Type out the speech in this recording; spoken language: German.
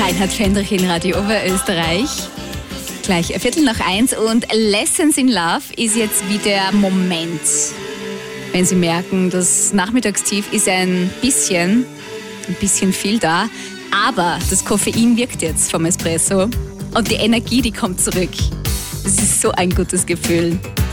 Reinhard Fendrich in Radio Oberösterreich. Gleich 1:15 und Lessons in Love ist jetzt wie der Moment. Wenn Sie merken, das Nachmittagstief ist ein bisschen viel da, aber das Koffein wirkt jetzt vom Espresso und die Energie, die kommt zurück. Das ist so ein gutes Gefühl.